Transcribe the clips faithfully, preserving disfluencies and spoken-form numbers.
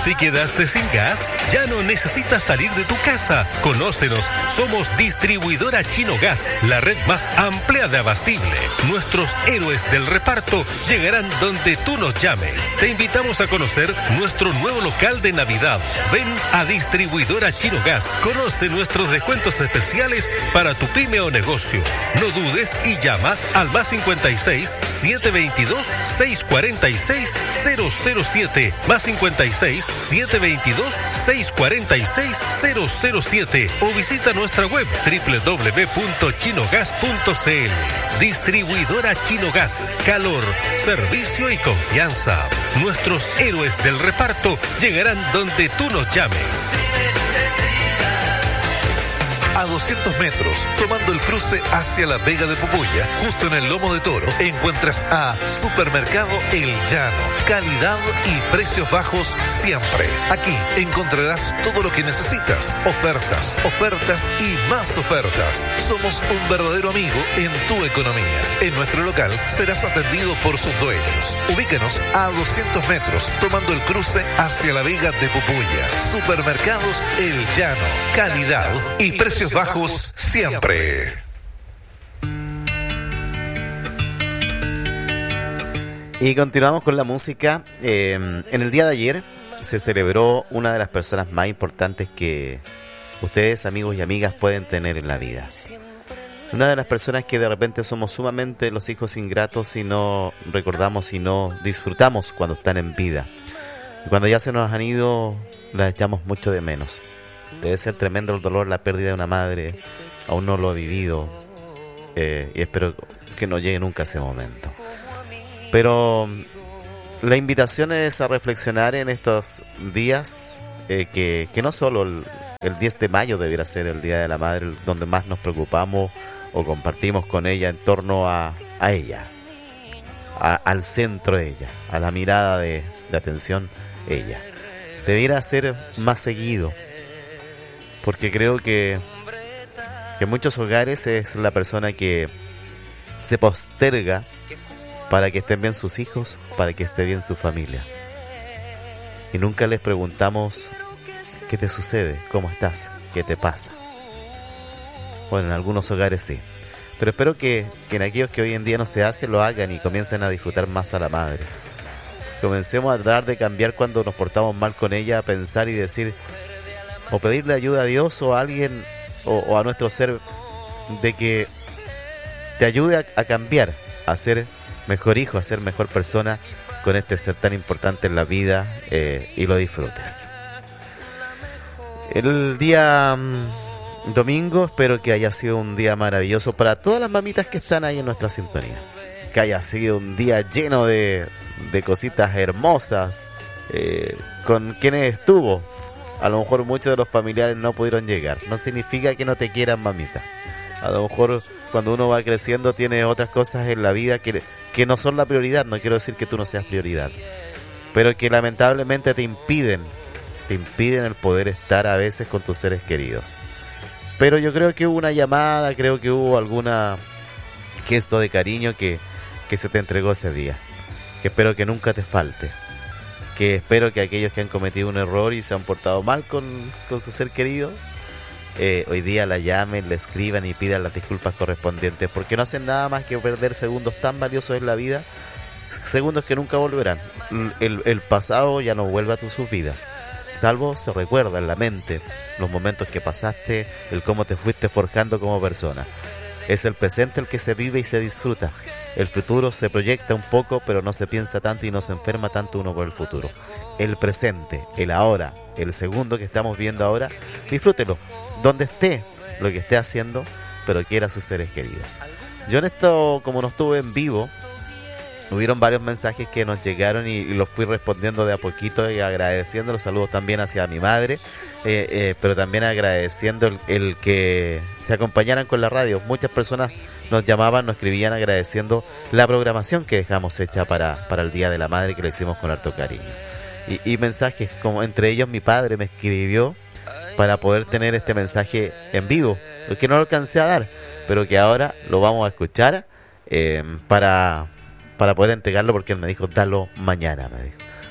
¿Te quedaste sin gas? Ya no necesitas salir de tu casa. Conócenos, somos Distribuidora Chino Gas, la red más amplia de abastible. Nuestros héroes del reparto llegarán donde tú nos llames. Te invitamos a conocer nuestro nuevo local de Navidad. Ven a Distribuidora Chino Gas. Conoce nuestros descuentos especiales para tu pyme o negocio. No dudes y llama al más cincuenta y seis, setecientos veintidós, seiscientos cuarenta y seis, cero cero siete, más cincuenta y seis, setecientos veintidós, seiscientos cuarenta y seis, cero cero siete o visita nuestra web doble u doble u doble u punto chino gas punto c l. Distribuidora Chino Gas, calor, servicio y confianza. Nuestros héroes del reparto llegarán donde tú nos llames. A doscientos metros, tomando el cruce hacia la Vega de Pupuya, justo en el Lomo de Toro, encuentras a Supermercado El Llano. Calidad y precios bajos siempre. Aquí encontrarás todo lo que necesitas. Ofertas, ofertas y más ofertas. Somos un verdadero amigo en tu economía. En nuestro local serás atendido por sus dueños. Ubícanos a doscientos metros, tomando el cruce hacia la Vega de Pupuya. Supermercados El Llano. Calidad y precios bajos siempre. Y continuamos con la música. Eh, en el día de ayer se celebró una de las personas más importantes que ustedes, amigos y amigas, pueden tener en la vida. Una de las personas que de repente somos sumamente los hijos ingratos y no recordamos y no disfrutamos cuando están en vida. Y cuando ya se nos han ido, las echamos mucho de menos. Debe ser tremendo el dolor, la pérdida de una madre. Aún no lo he vivido eh, y espero que no llegue nunca ese momento. Pero la invitación es a reflexionar en estos días, eh, que, que no solo el, el diez de mayo debiera ser el Día de la Madre, donde más nos preocupamos o compartimos con ella en torno a, a ella, a, al centro de ella, a la mirada de, de atención ella. Debiera ser más seguido, porque creo que, que en muchos hogares es la persona que se posterga para que estén bien sus hijos, para que esté bien su familia. Y nunca les preguntamos qué te sucede, cómo estás, qué te pasa. Bueno, en algunos hogares sí. Pero espero que, que en aquellos que hoy en día no se hacen, lo hagan y comiencen a disfrutar más a la madre. Comencemos a tratar de cambiar cuando nos portamos mal con ella, a pensar y decir, o pedirle ayuda a Dios o a alguien, o, o a nuestro ser, de que te ayude a, a cambiar, a ser mejor hijo, a ser mejor persona con este ser tan importante en la vida, eh, y lo disfrutes. El día mmm, domingo espero que haya sido un día maravilloso para todas las mamitas que están ahí en nuestra sintonía, que haya sido un día lleno de, de cositas hermosas, eh, con quienes estuvo. A lo mejor muchos de los familiares no pudieron llegar, no significa que no te quieran, mamita. A lo mejor cuando uno va creciendo tiene otras cosas en la vida que, que no son la prioridad. No quiero decir que tú no seas prioridad, pero que lamentablemente te impiden, te impiden el poder estar a veces con tus seres queridos. Pero yo creo que hubo una llamada, creo que hubo alguna gesto de cariño que, que se te entregó ese día, que espero que nunca te falte, que espero que aquellos que han cometido un error y se han portado mal con, con su ser querido, Eh, hoy día la llamen, la escriban y pidan las disculpas correspondientes, porque no hacen nada más que perder segundos tan valiosos en la vida, segundos que nunca volverán. El, el pasado ya no vuelve a tus sus vidas, salvo se recuerda en la mente los momentos que pasaste, el cómo te fuiste forjando como persona. Es el presente el que se vive y se disfruta. El futuro se proyecta un poco, pero no se piensa tanto y no se enferma tanto uno por el futuro. El presente, el ahora, el segundo que estamos viendo ahora, disfrútelo donde esté, lo que esté haciendo, pero quiera a sus seres queridos. Yo en esto, como no estuve en vivo, hubieron varios mensajes que nos llegaron y, y los fui respondiendo de a poquito y agradeciendo. Los saludos también hacia mi madre, eh, eh, pero también agradeciendo el, el que se acompañaran con la radio. Muchas personas nos llamaban, nos escribían agradeciendo la programación que dejamos hecha para, para el Día de la Madre, que lo hicimos con harto cariño. Y, y mensajes, como entre ellos mi padre me escribió para poder tener este mensaje en vivo, que no lo alcancé a dar, pero que ahora lo vamos a escuchar, eh, para, para poder entregarlo, porque él me dijo, dalo mañana, me dijo.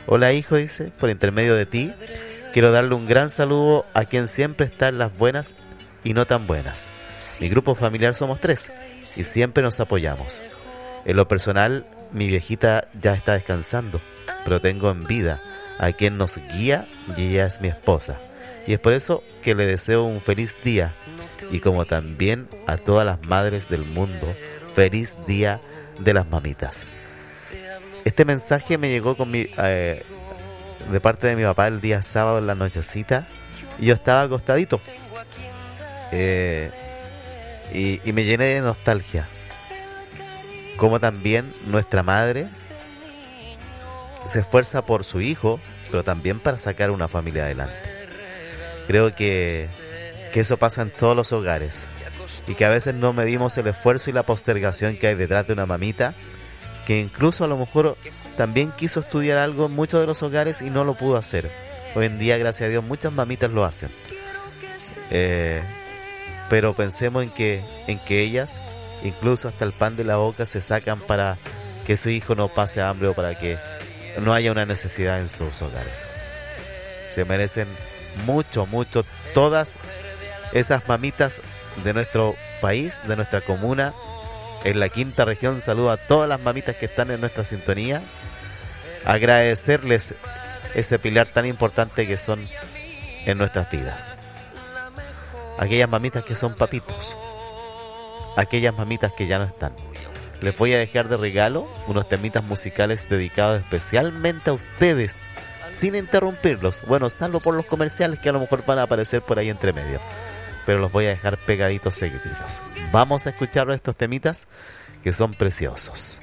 Hola hijo, dice, por intermedio de ti, quiero darle un gran saludo a quien siempre está en las buenas y no tan buenas. Mi grupo familiar somos tres y siempre nos apoyamos. En lo personal, mi viejita ya está descansando, pero tengo en vida a quien nos guía y ella es mi esposa. Y es por eso que le deseo un feliz día, y como también a todas las madres del mundo, feliz día de las mamitas. Este mensaje me llegó con mi, eh, de parte de mi papá el día sábado en la nochecita, y yo estaba acostadito eh, y, y me llené de nostalgia, como también nuestra madre se esfuerza por su hijo, pero también para sacar una familia adelante. Creo que, que eso pasa en todos los hogares, y que a veces no medimos el esfuerzo y la postergación que hay detrás de una mamita, que incluso a lo mejor también quiso estudiar algo en muchos de los hogares y no lo pudo hacer. Hoy en día, gracias a Dios, muchas mamitas lo hacen. Eh, pero pensemos en que, en que ellas, incluso hasta el pan de la boca, se sacan para que su hijo no pase hambre o para que no haya una necesidad en sus hogares. Se merecen mucho, mucho todas esas mamitas de nuestro país, de nuestra comuna. En la quinta región, saludo a todas las mamitas que están en nuestra sintonía. Agradecerles ese pilar tan importante que son en nuestras vidas. Aquellas mamitas que son papitos, aquellas mamitas que ya no están. Les voy a dejar de regalo unos temitas musicales dedicados especialmente a ustedes, sin interrumpirlos. Bueno, salvo por los comerciales que a lo mejor van a aparecer por ahí entre medio, pero los voy a dejar pegaditos seguiditos. Vamos a escuchar estos temitas que son preciosos.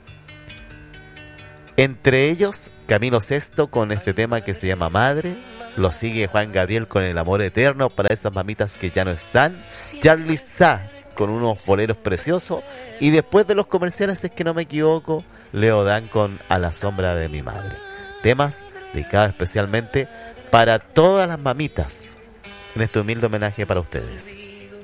Entre ellos, Camilo Sesto con este tema que se llama Madre. Lo sigue Juan Gabriel con El Amor Eterno para esas mamitas que ya no están. Charly Sa con unos boleros preciosos. Y después de los comerciales, si es que no me equivoco, Leo Dan con A la Sombra de mi Madre. Temas dedicados especialmente para todas las mamitas, en este humilde homenaje para ustedes.